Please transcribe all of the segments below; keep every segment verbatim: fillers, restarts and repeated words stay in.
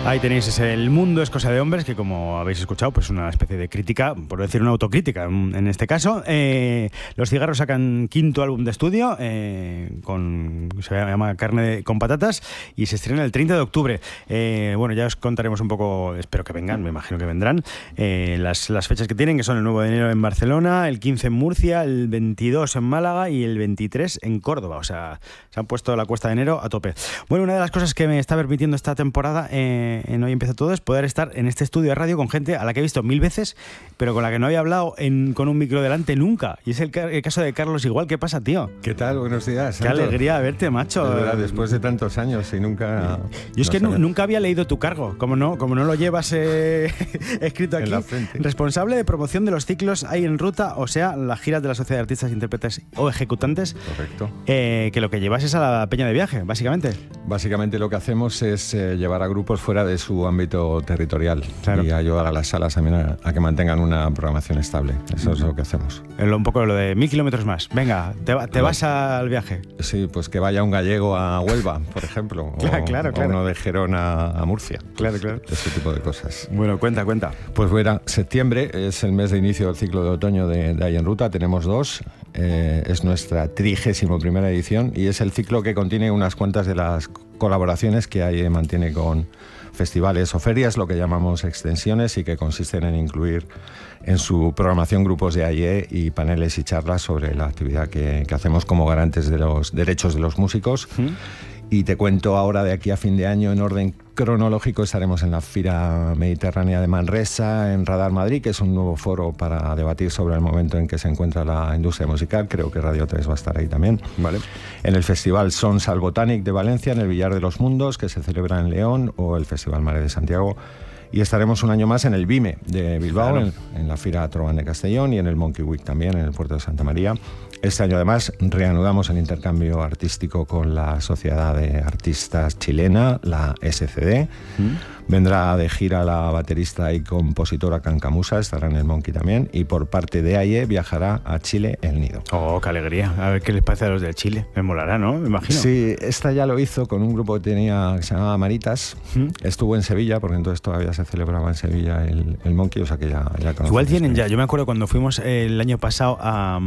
Ahí tenéis ese El mundo es cosa de hombres, que como habéis escuchado, pues una especie de crítica, por decir una autocrítica en este caso. Eh, los Cigarros sacan quinto álbum de estudio, eh, con, se llama Carne con patatas, y se estrena el treinta de octubre. Eh, bueno, ya os contaremos un poco, espero que vengan, me imagino que vendrán, eh, las, las fechas que tienen, que son el nueve de enero en Barcelona, el quince en Murcia, el veintidós en Málaga y el veintitrés en Córdoba. O sea, se han puesto la cuesta de enero a tope. Bueno, una de las cosas que me está permitiendo esta temporada eh, en Hoy Empieza Todo es poder estar en este estudio de radio con gente a la que he visto mil veces, pero con la que no había hablado en, con un micro delante nunca. Y es el, el caso de Carlos Igual. ¿Qué pasa, tío? ¿Qué tal? Buenos días. Qué Santos. Alegría verte, macho. De verdad, después de tantos años y nunca... Yo es no que sabía. nunca había leído tu cargo, como no, como no lo llevas eh, escrito aquí. En la frente. Responsable de promoción de los ciclos Hay en Ruta, o sea, las giras de la Sociedad de Artistas, Intérpretes o Ejecutantes. Correcto. Eh, que lo que llevas es a la peña de viaje, básicamente. Básicamente lo que hacemos es eh, llevar a grupos fuera de su ámbito territorial, claro, y ayudar a las salas también a, a que mantengan una programación estable. Eso es lo que hacemos. Un poco lo de mil kilómetros más. Venga, te, va, te vas al viaje. Sí, pues que vaya un gallego a Huelva, por ejemplo. Claro, o, claro, claro. O uno de Gerona a Murcia. Claro, claro. Ese tipo de cosas. Bueno, cuenta, cuenta. Pues bueno, septiembre es el mes de inicio del ciclo de otoño de, de Hay en Ruta. Tenemos dos. Eh, es nuestra trigésimo primera edición y es el ciclo que contiene unas cuantas de las colaboraciones que AIE mantiene con festivales o ferias, lo que llamamos extensiones, y que consisten en incluir en su programación grupos de AIE y paneles y charlas sobre la actividad que, que hacemos como garantes de los derechos de los músicos. ¿Mm? Y te cuento ahora, de aquí a fin de año, en orden cronológico, estaremos en la Fira Mediterránea de Manresa, en Radar Madrid, que es un nuevo foro para debatir sobre el momento en que se encuentra la industria musical. Creo que Radio tres va a estar ahí también. Vale. En el Festival Sons al Botanic de Valencia, en el Villar de los Mundos, que se celebra en León, o el Festival Mare de Santiago. Y estaremos un año más en el BIME de Bilbao, claro, en, en la Fira Trovan de Castellón, y en el Monkey Week también, en el puerto de Santa María. Este año, además, reanudamos el intercambio artístico con la Sociedad de Artistas Chilena, la S C D. ¿Mm? Vendrá de gira la baterista y compositora Cancamusa, estará en el Monkey también. Y por parte de AIE viajará a Chile El Nido. Oh, qué alegría. A ver qué les parece a los de Chile. Me molará, ¿no? Me imagino. Sí, esta ya lo hizo con un grupo que tenía, que se llamaba Maritas. ¿Mm? Estuvo en Sevilla, porque entonces todavía se celebraba en Sevilla el, el Monkey, o sea que ya, ya Igual tienen ya. Yo me acuerdo cuando fuimos el año pasado a...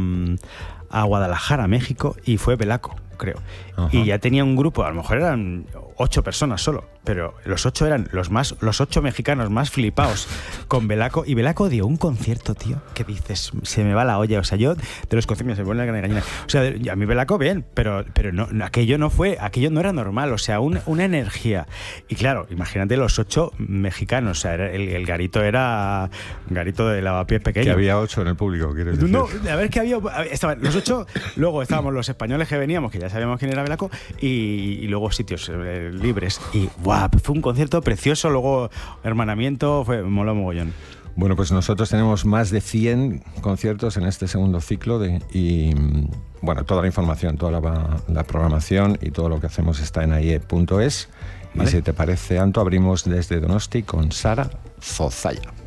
a Guadalajara, México, y fue Belaco, creo. Ajá. Y ya tenía un grupo, a lo mejor eran ocho personas solo, pero los ocho eran los más, los ocho mexicanos más flipados con Belaco. Y Belaco dio un concierto, tío, que dices, se me va la olla. O sea, yo de los conciertos se me pone la carne de gallina. O sea, a mí Belaco bien, pero, pero no, aquello no fue, aquello no era normal. O sea, un, una energía. Y claro, imagínate los ocho mexicanos. O sea, el, el garito era un garito de lavapiés pequeño. Que había ocho en el público, ¿quieres decir? No, a ver, que había, estaban los ocho, luego estábamos los españoles que veníamos, que ya sabíamos quién era Belaco, y, y luego sitios eh, libres. Y guau, fue un concierto precioso, luego hermanamiento, fue moló mogollón. Bueno, pues nosotros tenemos más de cien conciertos en este segundo ciclo de, y bueno, toda la información, toda la, la programación y todo lo que hacemos está en aie punto es. ¿Vale? Y si te parece, Anto, abrimos desde Donosti con Sara Zozaya.